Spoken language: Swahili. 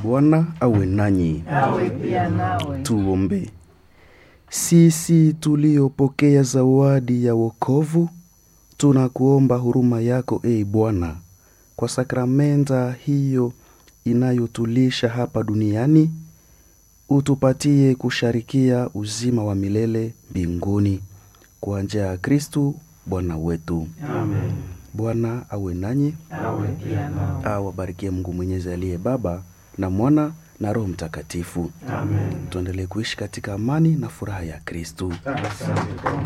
Bwana awe nanyi. Awe pia nawe. Tuombe. Sisi tuliopokea zawadi ya wokovu, tunakuomba huruma yako Bwana, kwa sakramenta hiyo inayotulisha hapa duniani, utupatie kusharikia uzima wa milele mbinguni kwa njia ya Kristo Bwana wetu. Amen. Bwana awe nanyi. Awe pia nawe. Awabarikie Mungu Mwenyezi aliye Baba na Mwana na Roho Mtakatifu. Amen. Tuendelee kuishi katika amani na furaha ya Kristo. Asante.